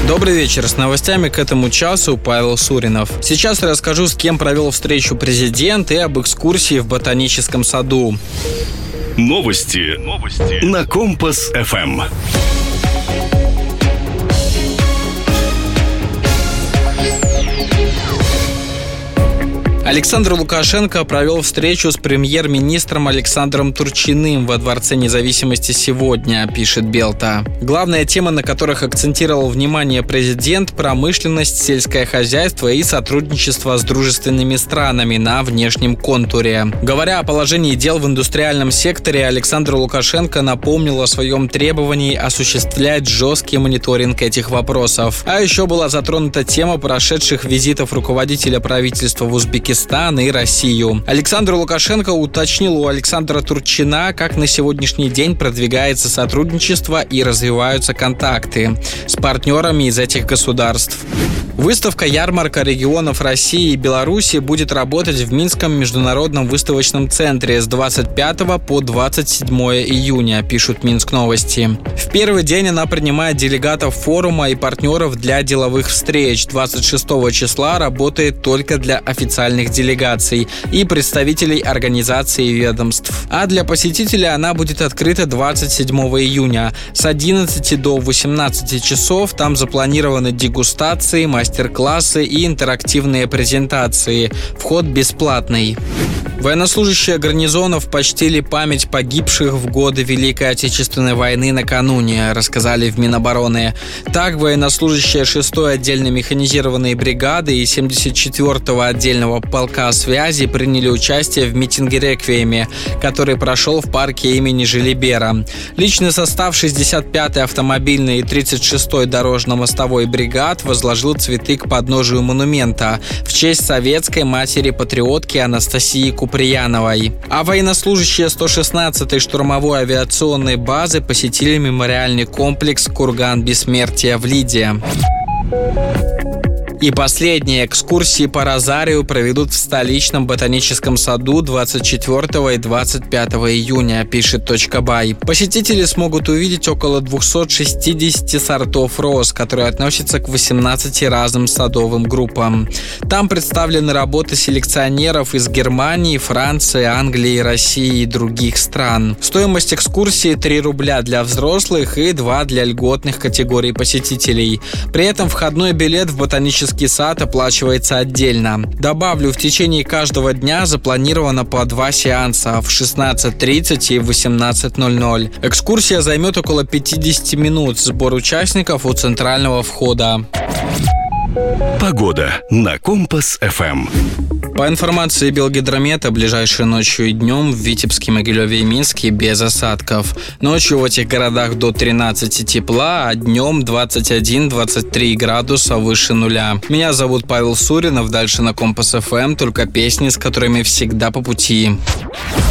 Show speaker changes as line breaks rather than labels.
Добрый вечер. С новостями к этому часу Павел Суринов. Сейчас расскажу, с кем провел встречу президент и об экскурсии в ботаническом саду.
Новости на Компас ФМ.
Александр Лукашенко провел встречу с премьер-министром Александром Турчиным во Дворце независимости сегодня, пишет Белта. Главная тема, на которых акцентировал внимание президент – промышленность, сельское хозяйство и сотрудничество с дружественными странами на внешнем контуре. Говоря о положении дел в индустриальном секторе, Александр Лукашенко напомнил о своем требовании осуществлять жесткий мониторинг этих вопросов. А еще была затронута тема прошедших визитов руководителя правительства в Узбекистан и Россию. Александр Лукашенко уточнил у Александра Турчина, как на сегодняшний день продвигается сотрудничество и развиваются контакты с партнерами из этих государств. Выставка-ярмарка регионов России и Беларуси будет работать в Минском международном выставочном центре с 25 по 27 июня, пишут Минск Новости. В первый день она принимает делегатов форума и партнеров для деловых встреч. 26 числа работает только для официальных делегаций и представителей организаций и ведомств. А для посетителей она будет открыта 27 июня. С 11 до 18 часов там запланированы дегустации, мастер-классы и интерактивные презентации. Вход бесплатный. Военнослужащие гарнизонов почтили память погибших в годы Великой Отечественной войны накануне, рассказали в Минобороны. Так, военнослужащие 6-й отдельной механизированной бригады и 74-го отдельного полка связи приняли участие в митинге-реквиеме, который прошел в парке имени Желибера. Личный состав 65-й автомобильной и 36-й дорожно-мостовой бригад возложил цветы к подножию монумента в честь советской матери-патриотки Анастасии Куприяновой. А военнослужащие 116-й штурмовой авиационной базы посетили мемориальный комплекс «Курган Бессмертия» в Лиде. И последние экскурсии по розарию проведут в столичном ботаническом саду 24 и 25 июня, пишет .бай. Посетители смогут увидеть около 260 сортов роз, которые относятся к 18 разным садовым группам. Там представлены работы селекционеров из Германии, Франции, Англии, России и других стран. Стоимость экскурсии 3 рубля для взрослых и 2 для льготных категорий посетителей. При этом входной билет в ботанический сад оплачивается отдельно. Добавлю, в течение каждого дня запланировано по 2 сеанса в 16:30 и 18:00. Экскурсия займет около 50 минут. Сбор участников у центрального входа.
Погода на Компас ФМ.
По информации Белгидромета, ближайшей ночью и днем в Витебске, Могилеве и Минске без осадков. Ночью в этих городах до 13 тепла, а днем 21-23 градуса выше нуля. Меня зовут Павел Суринов, дальше на Компас ФМ только песни, с которыми всегда по пути.